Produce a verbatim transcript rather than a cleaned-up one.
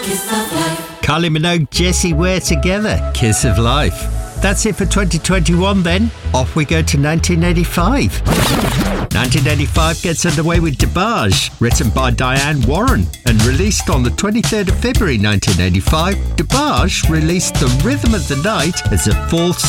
Kiss of Life. Kylie Minogue, Jessie Ware together, Kiss of Life. That's it for twenty twenty-one then. Off we go to nineteen eighty-five. nineteen eighty-five gets underway with DeBarge, written by Diane Warren and released on the twenty-third of February nineteen eighty-five. DeBarge released The Rhythm of the Night as a full